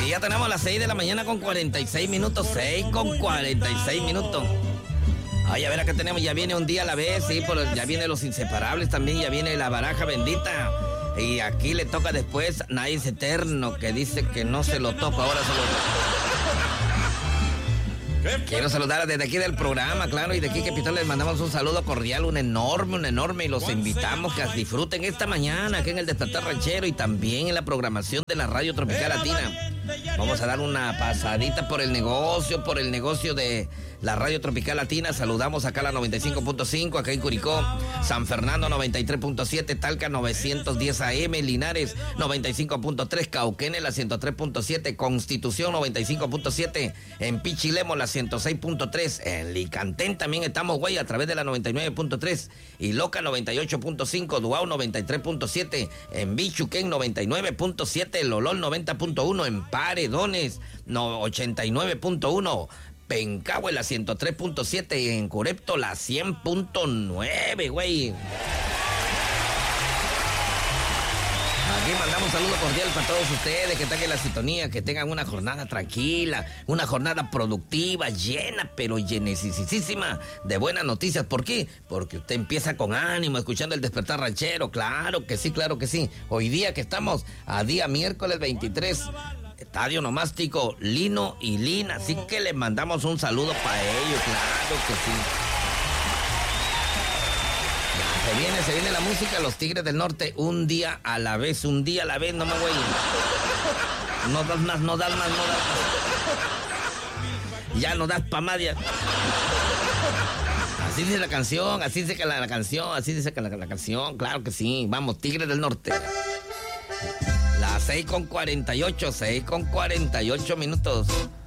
Y ya tenemos las 6 de la mañana con 46 minutos. 6 con 46 minutos. Ay, a ver, acá tenemos, ya viene un día a la vez, sí, ya viene Los Inseparables también, ya viene La Baraja Bendita. Y aquí le toca después Naís Eterno, que dice que no se lo toca, ahora se lo... Quiero saludar desde aquí del programa, claro, y de aquí Capital les mandamos un saludo cordial, un enorme, y los invitamos que disfruten esta mañana aquí en el Despertar Ranchero y también en la programación de la Radio Tropical Latina. Vamos a dar una pasadita por el negocio de la Radio Tropical Latina. Saludamos acá a la 95.5, acá en Curicó, San Fernando 93.7, Talca 910 AM, Linares 95.3, Cauquenes la 103.7, Constitución 95.7, en Pichilemo la 106.3, en Licantén también estamos, güey, a través de la 99.3, y Loca 98.5, Duao 93.7, en Bichuquén 99.7, Lolol 90.1, en Paredones 89.1, Pencahue la 103.7 y en Curepto la 100.9, güey. Aquí mandamos saludos cordiales para todos ustedes que están en la sintonía, que tengan una jornada tranquila, una jornada productiva, llena, pero llenesísima de buenas noticias. ¿Por qué? Porque usted empieza con ánimo, escuchando el Despertar Ranchero. Claro que sí, claro que sí. Hoy día que estamos a día miércoles 23, Estadio Nomástico Lino y Lina, así que les mandamos un saludo para ellos, claro que sí. Se viene la música, Los Tigres del Norte, un día a la vez, no me voy. No das más. Ya no das pa' más, ya. Así dice la canción, así dice la canción, claro que sí. Vamos, Tigres del Norte. Las 6 con 48 minutos.